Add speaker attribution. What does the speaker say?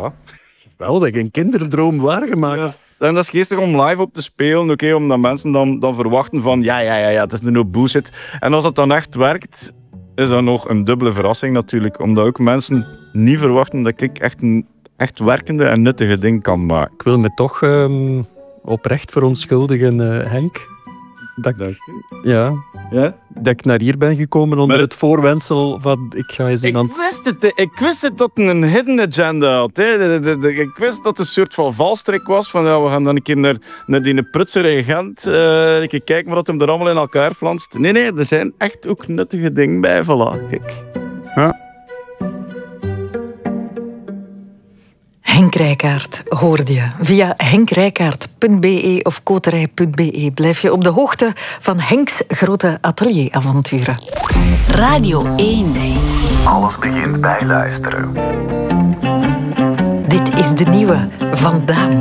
Speaker 1: voilà.
Speaker 2: Wel, dat je een kinderdroom waargemaakt.
Speaker 1: Ja. En dat is geestig om live op te spelen, oké, omdat mensen dan verwachten van ja, het is nu no bullshit. En als dat dan echt werkt, is dat nog een dubbele verrassing natuurlijk. Omdat ook mensen niet verwachten dat ik echt een echt werkende en nuttige ding kan maken.
Speaker 2: Ik wil me toch oprecht verontschuldigen, Henk. Dat ik naar hier ben gekomen onder het voorwendsel van ik ga eens iemand...
Speaker 1: Ik wist het dat het een hidden agenda had. Hè. Ik wist dat het een soort van valstrik was. Van, ja, we gaan dan een keer naar die prutser in Gent. Een keer kijken wat hem er allemaal in elkaar flanst. Nee, er zijn echt ook nuttige dingen bij. Voilà, kijk. Ja.
Speaker 3: Henk Rijkaard hoorde je. Via henkrijkaard.be of koterij.be blijf je op de hoogte van Henks grote atelieravonturen.
Speaker 4: Radio 1.
Speaker 5: Alles begint bij luisteren.
Speaker 3: Dit is de nieuwe van Daan.